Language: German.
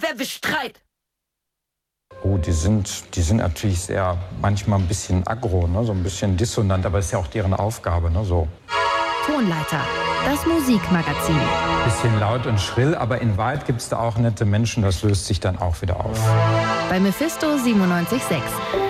Wer will Streit? Oh, die sind natürlich manchmal ein bisschen aggro, ne? So ein bisschen dissonant, aber ist ja auch deren Aufgabe, ne? So. Tonleiter, das Musikmagazin. Bisschen laut und schrill, aber in Wahrheit gibt es da auch nette Menschen, das löst sich dann auch wieder auf. Bei Mephisto 97.6.